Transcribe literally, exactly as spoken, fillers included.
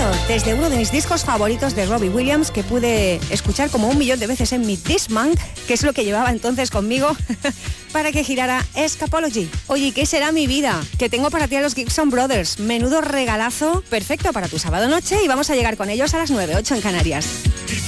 desde uno de mis discos favoritos de Robbie Williams, que pude escuchar como un millón de veces en mi Discman, que es lo que llevaba entonces conmigo, para que girara Escapology. Oye, ¿qué será mi vida? Que tengo para ti a los Gibson Brothers. Menudo regalazo, perfecto para tu sábado noche, y vamos a llegar con ellos a las nueve, ocho en Canarias.